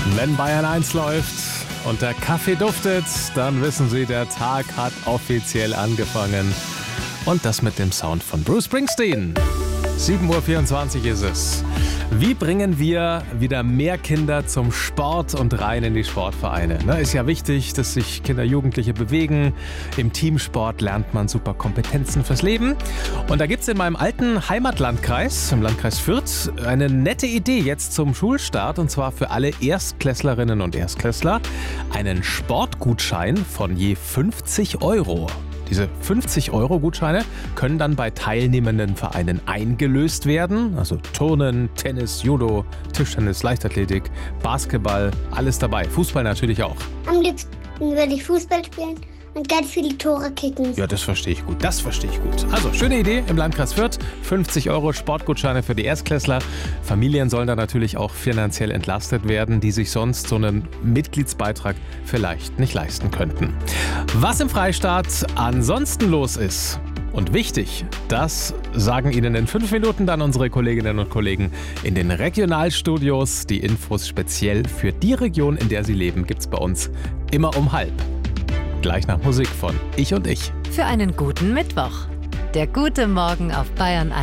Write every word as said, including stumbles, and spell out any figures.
Wenn Bayern eins läuft und der Kaffee duftet, dann wissen Sie, der Tag hat offiziell angefangen. Und das mit dem Sound von Bruce Springsteen. sieben Uhr vierundzwanzig ist es. Wie bringen wir wieder mehr Kinder zum Sport und rein in die Sportvereine? Ne, ist ja wichtig, dass sich Kinder, Jugendliche bewegen. Im Teamsport lernt man super Kompetenzen fürs Leben. Und da gibt es in meinem alten Heimatlandkreis, im Landkreis Fürth, eine nette Idee jetzt zum Schulstart. Und zwar für alle Erstklässlerinnen und Erstklässler einen Sportgutschein von je fünfzig Euro. Diese fünfzig Euro Gutscheine können dann bei teilnehmenden Vereinen eingelöst werden. Also Turnen, Tennis, Judo, Tischtennis, Leichtathletik, Basketball, alles dabei. Fußball natürlich auch. Am liebsten würde ich Fußball spielen und ganz viele Tore kicken. Ja, das verstehe ich gut. Das verstehe ich gut. Also, schöne Idee im Landkreis Fürth. fünfzig Euro Sportgutscheine für die Erstklässler. Familien sollen da natürlich auch finanziell entlastet werden, die sich sonst so einen Mitgliedsbeitrag vielleicht nicht leisten könnten. Was im Freistaat ansonsten los ist und wichtig, das sagen Ihnen in fünf Minuten dann unsere Kolleginnen und Kollegen in den Regionalstudios. Die Infos speziell für die Region, in der Sie leben, gibt es bei uns immer um halb. Gleich nach Musik von Ich und Ich. Für einen guten Mittwoch. Der gute Morgen auf Bayern eins.